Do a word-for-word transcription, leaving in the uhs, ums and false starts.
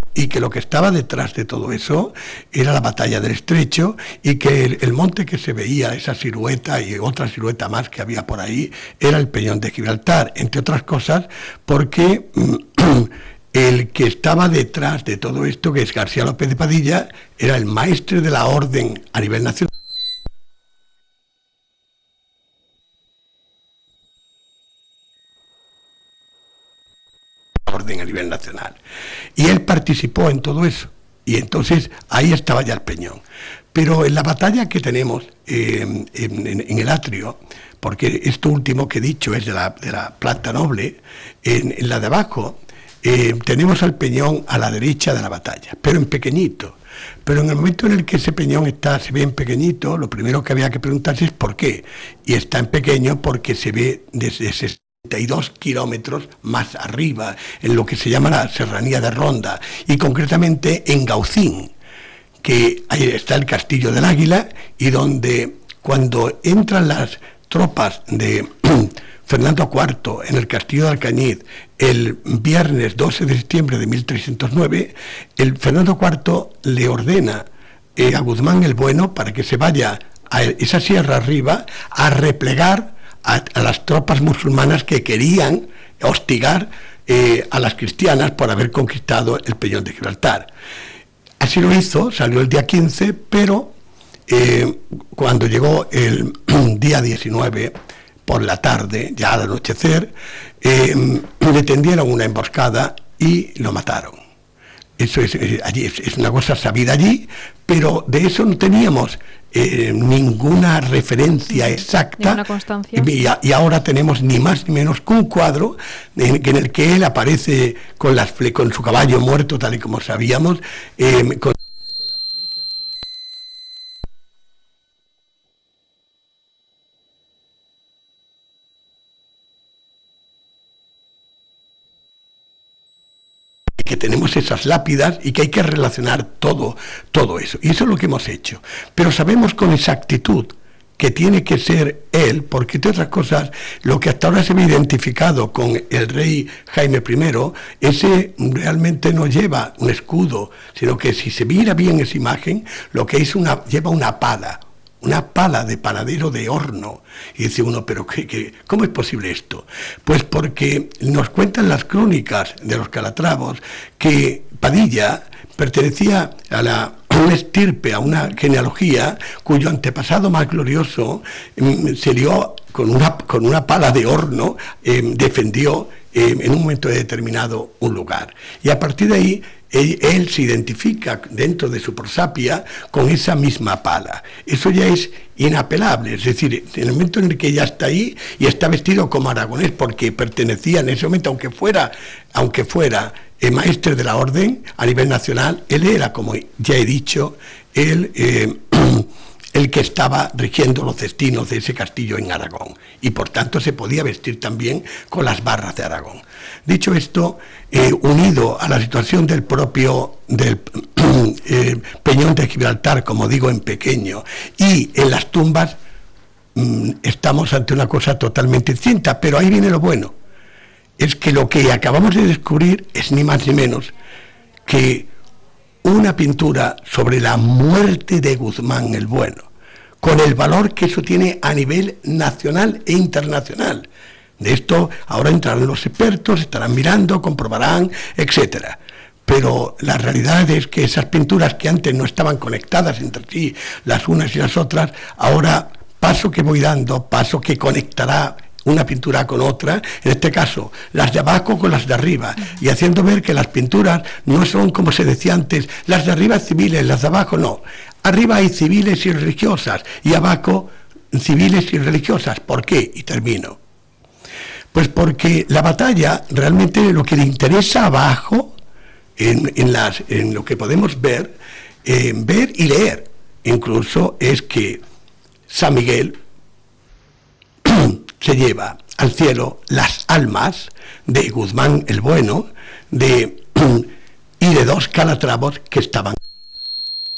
y que lo que estaba detrás de todo eso era la batalla del Estrecho, y que el, el monte que se veía, esa silueta y otra silueta más que había por ahí, era el Peñón de Gibraltar, entre otras cosas porque el que estaba detrás de todo esto, que es García López de Padilla, era el maestre de la orden a nivel nacional. Orden a nivel nacional. Y él participó en todo eso. Y entonces ahí estaba ya el Peñón. Pero en la batalla que tenemos eh, en, en, en el atrio, porque esto último que he dicho es de la, de la planta noble, en, en la de abajo eh, tenemos al Peñón a la derecha de la batalla, pero en pequeñito. Pero en el momento en el que ese peñón está, se ve en pequeñito, lo primero que había que preguntarse es por qué. Y está en pequeño porque se ve desde sesenta y dos kilómetros más arriba, en lo que se llama la Serranía de Ronda, y concretamente en Gaucín, que ahí está el Castillo del Águila, y donde cuando entran las tropas de Fernando cuarto en el Castillo de Alcañiz el viernes doce de septiembre de mil trescientos nueve, el Fernando cuarto le ordena eh, a Guzmán el Bueno para que se vaya a esa sierra arriba a replegar A, a las tropas musulmanas que querían hostigar eh, a las cristianas por haber conquistado el Peñón de Gibraltar. Así lo hizo, salió el día quince, pero eh, cuando llegó el día diecinueve por la tarde, ya al anochecer, eh, le tendieron una emboscada y lo mataron. Eso es, eh, allí, es, es una cosa sabida allí, pero de eso no teníamos Eh, ninguna referencia exacta, ninguna constancia. Y, y ahora tenemos ni más ni menos que un cuadro en, en el que él aparece con, las, con su caballo muerto, tal y como sabíamos, eh, con que tenemos esas lápidas y que hay que relacionar todo, todo eso. Y eso es lo que hemos hecho. Pero sabemos con exactitud que tiene que ser él, porque de otras cosas, lo que hasta ahora se me ha identificado con el rey Jaime primero, ese realmente no lleva un escudo, sino que si se mira bien esa imagen, lo que es una, lleva una pala, una pala de panadero de horno. Y dice uno, pero ¿qué, qué, ¿cómo es posible esto? Pues porque nos cuentan las crónicas de los Calatravos que Padilla pertenecía a la a una estirpe, a una genealogía cuyo antepasado más glorioso eh, se lió con una, con una pala de horno, eh, defendió eh, en un momento determinado un lugar. Y a partir de ahí él, él se identifica dentro de su prosapia con esa misma pala. Eso ya es inapelable, es decir, en el momento en el que ya está ahí y está vestido como aragonés porque pertenecía en ese momento, aunque fuera, aunque fuera el maestre de la orden a nivel nacional, él era, como ya he dicho, el, eh, el que estaba rigiendo los destinos de ese castillo en Aragón, y por tanto se podía vestir también con las barras de Aragón. Dicho esto, eh, unido a la situación del propio del eh, Peñón de Gibraltar, como digo, en pequeño, y en las tumbas, mmm, estamos ante una cosa totalmente distinta, pero ahí viene lo bueno. Es que lo que acabamos de descubrir es ni más ni menos que una pintura sobre la muerte de Guzmán el Bueno, con el valor que eso tiene a nivel nacional e internacional. De esto ahora entrarán los expertos, estarán mirando, comprobarán, etcétera. Pero la realidad es que esas pinturas que antes no estaban conectadas entre sí, las unas y las otras, ahora paso que voy dando, paso que conectará una pintura con otra, en este caso las de abajo con las de arriba, y haciendo ver que las pinturas no son, como se decía antes, las de arriba civiles, las de abajo no. Arriba hay civiles y religiosas, y abajo civiles y religiosas. ¿Por qué? Y termino. Pues porque la batalla, realmente lo que le interesa abajo, en, en, las, en lo que podemos ver, eh, ver y leer, incluso, es que San Miguel se lleva al cielo las almas de Guzmán el Bueno de, y de dos Calatravos que estaban